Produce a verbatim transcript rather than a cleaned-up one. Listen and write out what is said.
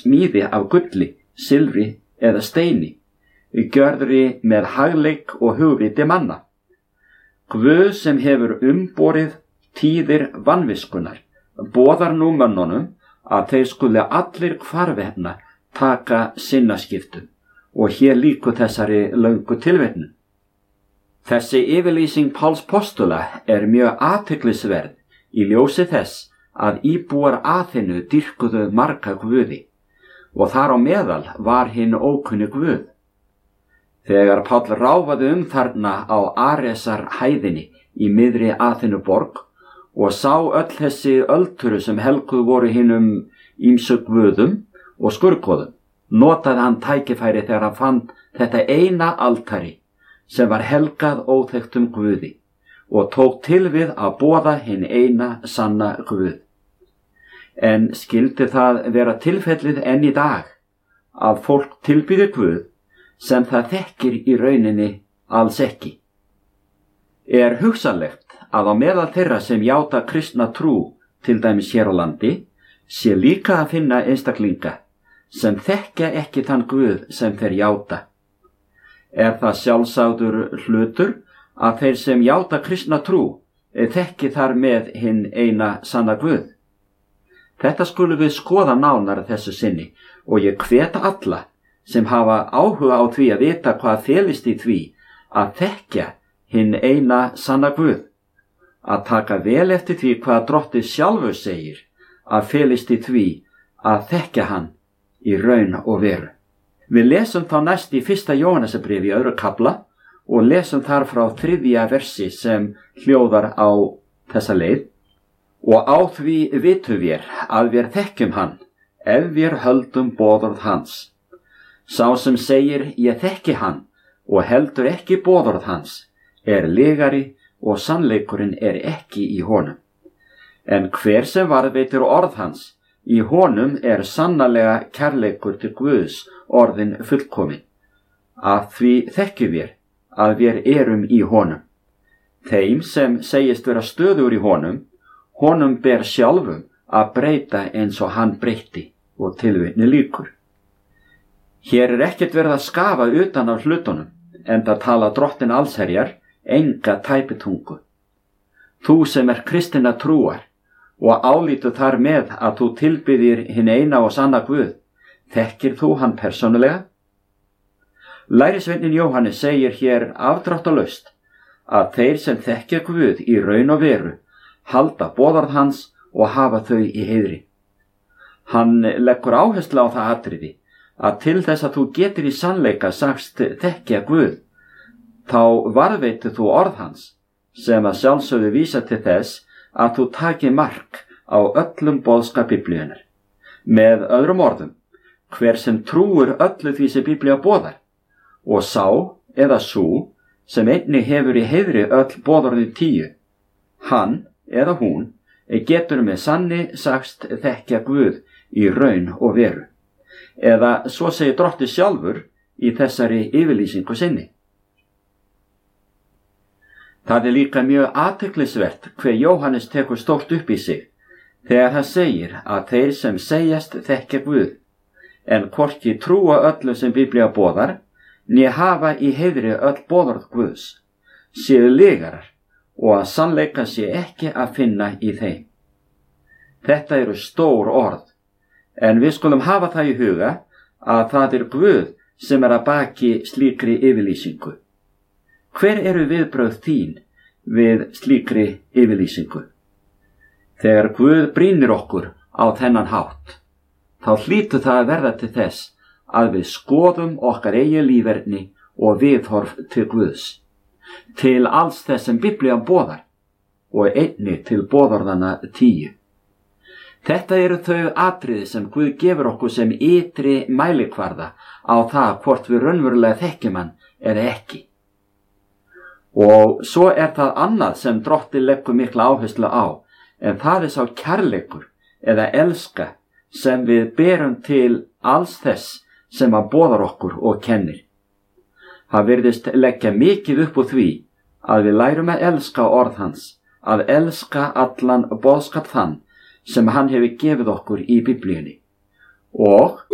smíði af gulli, silfri eða steini, gjörðri með hagleik og hugviti manna. Guð sem hefur umborið tíðir vanviskunar, boðar nú mönnunum að þeir skuli allir hvarvetna taka sinnaskiptum, og hér líku þessari löngu tilvitnun. Þessi yfirlýsing Páls postula er mjög athyglisverð í ljósi þess að íbúar Aþenu dýrkuðu marga guði, og þar á meðal var hinn ókunni Guð. Þegar Páll ráfaði um þarna á Aresar hæðinni í miðri Aþenuborg og sá öll þessi ölduru sem helguð voru hinum ýmsu guðum og skurgoðum, notaði hann tækifæri þegar hann fann þetta eina altari sem var helgað óþekktum Guði og tók til við að boða hinn eina sanna Guð. En skyldi það vera tilfellið enn í dag að fólk tilbýði Guð sem það þekkir í rauninni alls ekki? Er hugsanlegt að á meðal þeirra sem játa kristna trú, til dæmis hér á landi, sé líka að finna einstaklinga sem þekkja ekki þann Guð sem þeir játa? Er það sjálfsagður hlutur að þeir sem játa kristna trú þekki þar með hinn eina sanna Guð? Þetta skulum við skoða nánar þessu sinni og ég hvet alla sem hafa áhuga á því að vita hvað felist í því að þekkja hinn eina sanna Guð, að taka vel eftir því hvað Drottinn sjálfur segir að felist í því að þekkja hann í raun og veru. Við lesum þá næst í fyrsta Jóhannesarbréfi í öðru kafla og lesum þar frá þriðja versi sem hljóðar á þessa leið: og á því vitum við að við þekkjum hann, ef við höldum boðorð hans. Sá sem segir ég þekki hann og heldur ekki boðorð hans er lygari og sannleikurinn er ekki í honum. En hver sem varðveitir orð hans, í honum er sannarlega kærleikur til Guðs orðin fullkomin. Að því þekkjum við að við erum í honum. Þeim sem segist vera stöðugur í honum, honum ber sjálfum að breyta eins og hann breytti, og tilvitni lýkur. Hér er ekkert verið að skafa utan af hlutunum, enda tala Drottinn allsherjar enga tæpitungu. Þú sem er kristinna trúar og álítu þar með að þú tilbyðir hinn eina og sanna Guð, þekkir þú hann persónulega? Lærisveinninn Jóhannes segir hér afdráttalaust að þeir sem þekkja Guð í raun og veru halda boðorð hans og hafa þau í heiðri. Hann leggur áherslu á það atriði að til þess að þú getur í sannleika sagst þekkja Guð, þá varðveitir þú orð hans, sem að sjálfsögðu vísa til þess að þú taki mark á öllum boðskap Biblíunnar. Með öðrum orðum, hver sem trúir öllu því sem Biblía boðar, og sá eða sú sem einnig hefur í heiðri öll boðorðin tíu, hann eða hún getur með sanni sagst þekkja Guð í raun og veru. Eða svo segir Drottinn sjálfur í þessari yfirlýsingu sinni. Það er líka mjög athyglisvert hve Jóhannes tekur stórt upp í sig þegar hann segir að þeir sem segjast þekkja Guð, en hvorki trúa öllu sem Biblía boðar, né hafa í heiðri öll boðorð Guðs, séu lygarar og að sannleika sé ekki að finna í þeim. Þetta eru stór orð, en við skulum hafa það í huga að það er Guð sem er að baki slíkri yfirlýsingu. Hver eru viðbrögð þín við slíkri yfirlýsingu? Þegar Guð brýnir okkur á þennan hátt, þá hlýtur það að verða til þess að við skoðum okkar eigi líferni og viðhorf til Guðs, til alls þess sem Biblían boðar og einnig til boðorðana tíu. Þetta eru þau atriði sem Guð gefur okkur sem ytri mælikvarða á það hvort við raunverulega þekkjum hann eða ekki. Og svo er það annað sem Drottinn leggur mikla áherslu á, en það er sá kærleikur eða elska sem við berum til alls þess sem hann boðar okkur og kennir. Það virðist leggja mikið upp úr því að við lærum að elska orð hans, að elska allan boðskap þann sem hann hefur gefið okkur í Biblíunni. Og